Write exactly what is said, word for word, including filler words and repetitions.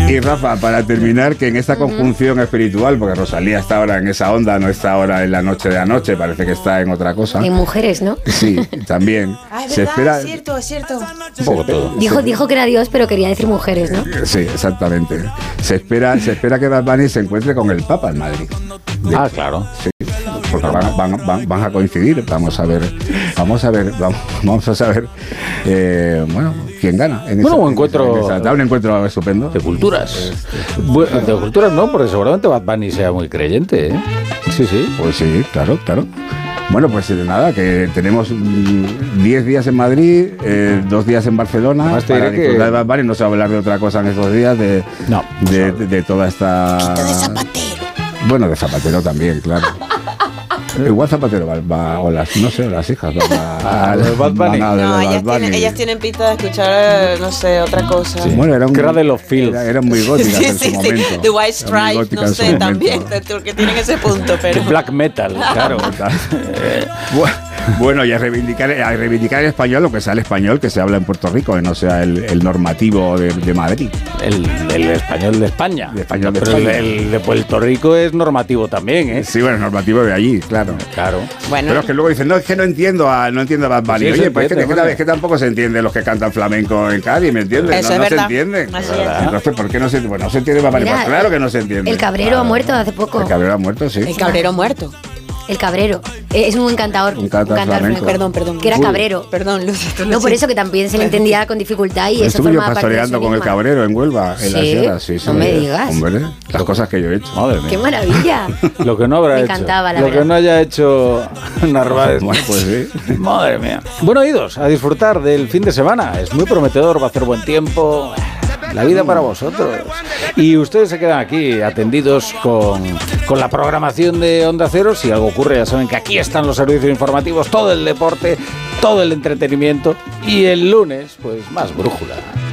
Y Rafa, para terminar, que en esta conjunción espiritual, porque Rosalía está ahora en esa onda, no está ahora en la noche de anoche, parece que está en otra cosa. En mujeres, ¿no? Sí, también. Ah, es se verdad, espera, es cierto, es cierto. Un poco todo. Dijo, dijo que era Dios, pero quería decir mujeres, ¿no? Sí, exactamente. Se espera, se espera que Bad Bunny se encuentre con el Papa en Madrid. Ah, claro. Sí, porque van, van, van, van a coincidir. Vamos a ver, vamos a ver, vamos, vamos a saber, eh, bueno, quién gana. En Bueno, esa, un encuentro. en esa, en esa, un encuentro estupendo. De culturas. Bueno, de culturas no, porque seguramente Bad Bunny sea muy creyente, ¿eh? Sí, sí. Pues sí, claro, claro. Bueno, pues nada, que tenemos diez días en Madrid, eh, dos días en Barcelona. Además, te para diré disfrutar que... de Bad Bunny. No se va a hablar de otra cosa en esos días, de, no, de, de, de toda esta... Esto de Zapatero. Bueno, de Zapatero también, claro. Igual Zapatero va, va, o las, no sé, las hijas van a, a, a, Bad Bunny. No, Bad ellas, Bunny. tienen, ellas tienen pinta de escuchar, no sé, otra cosa. Sí. Bueno, era un, Cradle de los Fields. Era, eran muy góticas sí, en sí, su sí. momento. The White Stripes, no sé, también, porque tienen ese punto, pero... Black metal, claro. Bueno, y a reivindicar, a reivindicar el español, lo que sea el español que se habla en Puerto Rico, que no sea el, el normativo de, de Madrid. El, el español de España. El español de Pero España. El, el de Puerto Rico es normativo también, ¿eh? Sí, bueno, el normativo de allí, claro. Claro. Bueno. Pero es que luego dicen, no, es que no entiendo a, no entiendo a Bad Bunny. Sí, Oye, se pues entiende, es, que, vale. es que tampoco se entiende los que cantan flamenco en Cádiz, ¿me entiendes? Eso no, es no verdad. se entiende. Así es. Entonces, ¿por qué no se, bueno, no se entiende Bad Bunny? Mira, Pues claro que no se entiende. El Cabrero Claro. ha muerto hace poco. El Cabrero ha muerto, sí. El cabrero muerto. El Cabrero. Eh, es un cantador. Un cantador flamenco. Perdón, perdón. Que era Uy. cabrero. Perdón, Lucy. tú lo No, por siento. eso que también se le entendía con dificultad y eso Estuve yo forma parte de su pastoreando con el enigma. Cabrero en Huelva, en Sí, la sierra. Sí, sí, no me digas. Hombre, las cosas que yo he hecho. Madre mía. ¡Qué maravilla! Lo que no habrá Me hecho. encantaba, la Lo verdad. que no haya hecho Narváez. Bueno, pues sí. Madre mía. Bueno, oídos, a disfrutar del fin de semana. Es muy prometedor, va a hacer buen tiempo. La vida para vosotros. Y ustedes se quedan aquí atendidos con, con la programación de Onda Cero. Si algo ocurre, ya saben que aquí están los servicios informativos, todo el deporte, todo el entretenimiento. Y el lunes, pues más brújula.